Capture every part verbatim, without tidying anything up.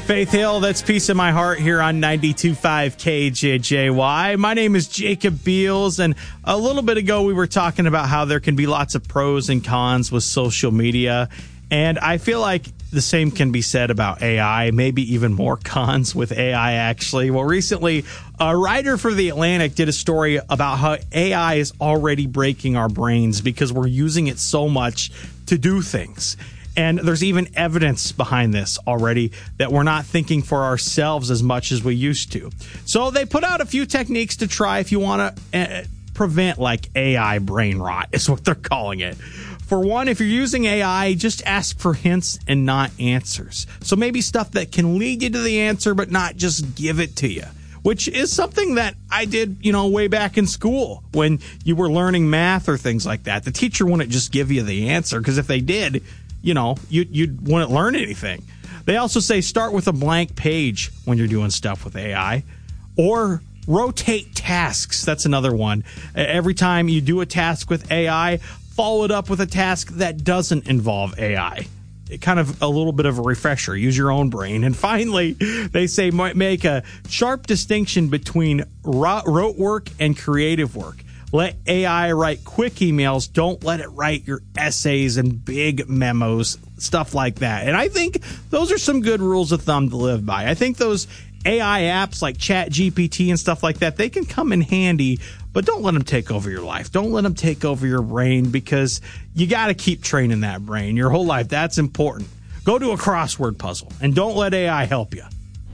Faith Hill, that's Peace in My Heart here on ninety-two point five K J J Y. My name is Jacob Beals, and a little bit ago we were talking about how there can be lots of pros and cons with social media, and I feel like the same can be said about A I, maybe even more cons with A I, actually. Well, recently, a writer for The Atlantic did a story about how A I is already breaking our brains because we're using it so much to do things. And there's even evidence behind this already that we're not thinking for ourselves as much as we used to. So they put out a few techniques to try if you want to uh, prevent like A I brain rot, is what they're calling it. For one, if you're using A I, just ask for hints and not answers. So maybe stuff that can lead you to the answer, but not just give it to you, which is something that I did, you know, way back in school when you were learning math or things like that. The teacher wouldn't just give you the answer, because if they did, you know, you you wouldn't learn anything. They also say start with a blank page when you're doing stuff with A I, or rotate tasks. That's another one. Every time you do a task with A I, follow it up with a task that doesn't involve A I. It kind of a little bit of a refresher. Use your own brain. And finally, they say make a sharp distinction between rote work and creative work. Let A I write quick emails. Don't let it write your essays and big memos, stuff like that. And I think those are some good rules of thumb to live by. I think those A I apps like Chat G P T and stuff like that, they can come in handy, but don't let them take over your life. Don't let them take over your brain, because you got to keep training that brain your whole life. That's important. Go do a crossword puzzle, and don't let A I help you.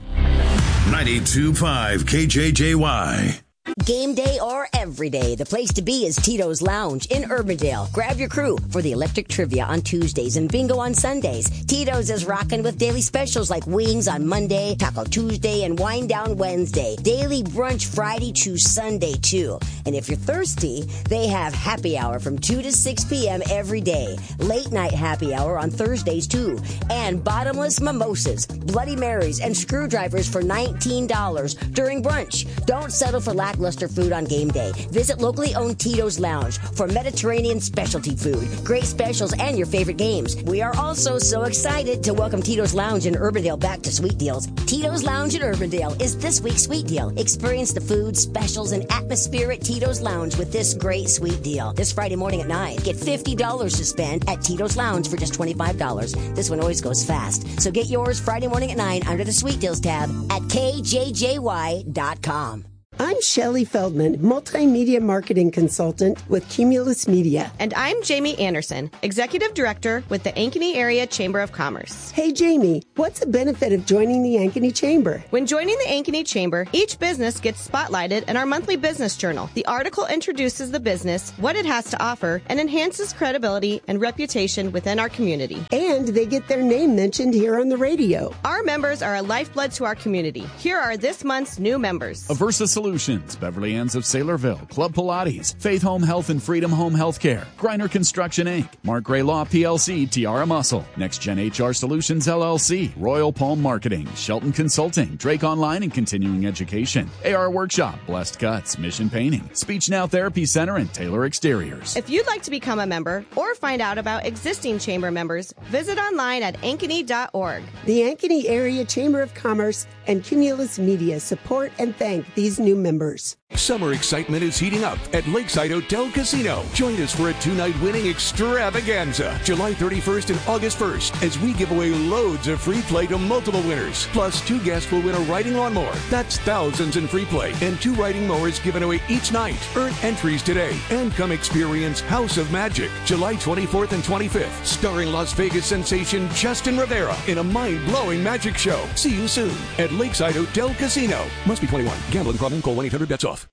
ninety-two point five K J J Y. Game day or every day, the place to be is Tito's Lounge in Urbandale. Grab your crew for the electric trivia on Tuesdays and bingo on Sundays. Tito's is rocking with daily specials like wings on Monday, Taco Tuesday, and Wine Down Wednesday. Daily brunch Friday to Sunday, too. And if you're thirsty, they have happy hour from two to six p.m. every day. Late night happy hour on Thursdays, too. And bottomless mimosas, Bloody Marys, and screwdrivers for nineteen dollars during brunch. Don't settle for lackluster food on game day. Visit locally owned Tito's Lounge for Mediterranean specialty food, great specials, and your favorite games. We are also so excited to welcome Tito's Lounge in Urbandale back to Sweet Deals. Tito's Lounge in Urbandale is this week's Sweet Deal. Experience the food, specials, and atmosphere at Tito's Lounge with this great sweet deal. This Friday morning at nine, get fifty dollars to spend at Tito's Lounge for just twenty-five dollars. This one always goes fast. So get yours Friday morning at nine under the Sweet Deals tab at K J J Y dot com. I'm Shelley Feldman, multimedia marketing consultant with Cumulus Media. And I'm Jamie Anderson, executive director with the Ankeny Area Chamber of Commerce. Hey, Jamie, what's the benefit of joining the Ankeny Chamber? When joining the Ankeny Chamber, each business gets spotlighted in our monthly business journal. The article introduces the business, what it has to offer, and enhances credibility and reputation within our community. And they get their name mentioned here on the radio. Our members are a lifeblood to our community. Here are this month's new members. Aversa Solutions, Beverly Ann's of Saylorville, Club Pilates, Faith Home Health and Freedom Home Healthcare, Griner Construction Incorporated, Mark Gray Law P L C, Tiara Muscle, Next Gen H R Solutions L L C, Royal Palm Marketing, Shelton Consulting, Drake Online and Continuing Education, A R Workshop, Blessed Cuts, Mission Painting, Speech Now Therapy Center, and Taylor Exteriors. If you'd like to become a member or find out about existing chamber members, visit online at ankeny dot org. The Ankeny Area Chamber of Commerce and Cumulus Media support and thank these new members. Summer excitement is heating up at Lakeside Hotel Casino. Join us for a two-night winning extravaganza, July thirty-first and August first, as we give away loads of free play to multiple winners. Plus, two guests will win a riding lawnmower. That's thousands in free play, and two riding mowers given away each night. Earn entries today and come experience House of Magic, July twenty-fourth and twenty-fifth, starring Las Vegas sensation Justin Rivera in a mind-blowing magic show. See you soon at Lakeside Hotel Casino. Must be twenty-one. Gambling problem? Call one eight hundred bets off.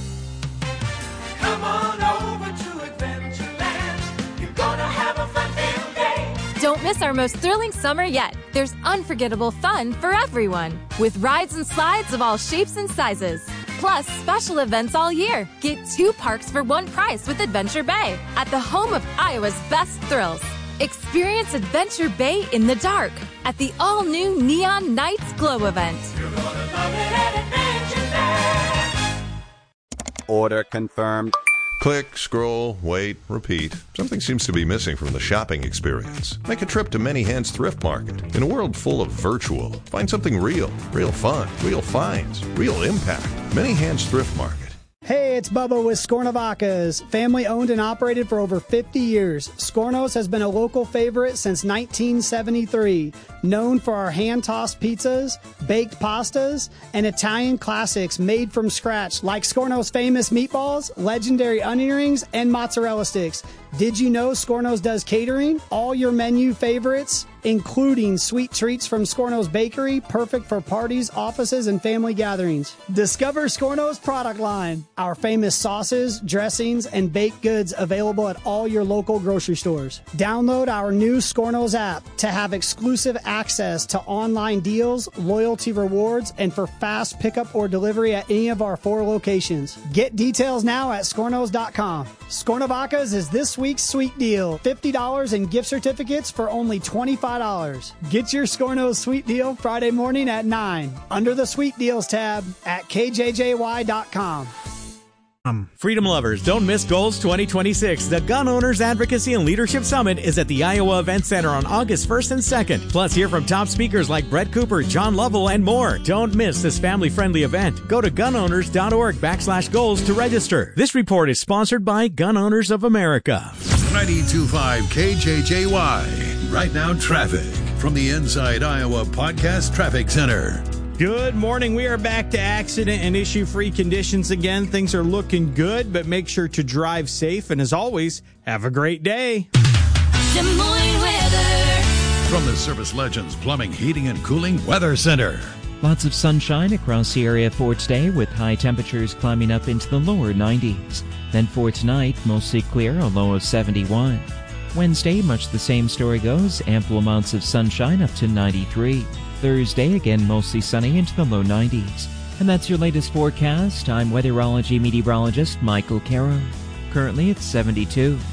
Come on over to Adventureland. You're gonna have a fun-filled day. Don't miss our most thrilling summer yet. There's unforgettable fun for everyone, with rides and slides of all shapes and sizes. Plus, special events all year. Get two parks for one price with Adventure Bay, at the home of Iowa's best thrills. Experience Adventure Bay in the dark at the all-new Neon Nights Glow event. You're gonna love it at Adventure Bay. Order confirmed. Click, scroll, wait, repeat. Something seems to be missing from the shopping experience. Make a trip to Many Hands Thrift Market. In a world full of virtual, find something real. Real fun, real finds, real impact. Many Hands Thrift Market. Hey, it's Bubba with Skornovacas. Family owned and operated for over fifty years. Skornos has been a local favorite since nineteen seventy-three. Known for our hand-tossed pizzas, baked pastas, and Italian classics made from scratch like Skornos' famous meatballs, legendary onion rings, and mozzarella sticks. Did you know Skornos does catering? All your menu favorites, including sweet treats from Skornos Bakery, perfect for parties, offices, and family gatherings. Discover Skornos product line. Our famous sauces, dressings, and baked goods available at all your local grocery stores. Download our new Skornos app to have exclusive access to online deals, loyalty rewards, and for fast pickup or delivery at any of our four locations. Get details now at Skornos dot com. Skornovacas is this week's sweet deal. fifty dollars in gift certificates for only twenty-five dollars. Get your Skornos sweet deal Friday morning at nine under the sweet deals tab at K J J Y dot com. Um, Freedom lovers, don't miss Goals twenty twenty-six. The Gun Owners Advocacy and Leadership Summit is at the Iowa Event Center on August first and second. Plus, hear from top speakers like Brett Cooper, John Lovell, and more. Don't miss this family-friendly event. Go to gunowners.org backslash goals to register. This report is sponsored by Gun Owners of America. ninety-two point five K J J Y. Right now, traffic from the Inside Iowa Podcast Traffic Center. Good morning. We are back to accident and issue-free conditions again. Things are looking good, but make sure to drive safe. And as always, have a great day. Des Moines weather. From the Service Legends Plumbing, Heating, and Cooling Weather Center. Lots of sunshine across the area for today, with high temperatures climbing up into the lower nineties. Then for tonight, mostly clear, a low of seventy-one. Wednesday, much the same story goes, ample amounts of sunshine up to ninety-three. Thursday, again mostly sunny into the low nineties. And that's your latest forecast. I'm weatherology meteorologist Michael Caro. Currently it's seventy-two.